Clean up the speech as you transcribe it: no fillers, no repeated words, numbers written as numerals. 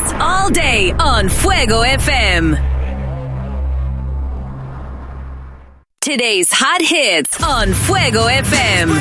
hits all day on Fuego FM. Today's hot hits on Fuego FM.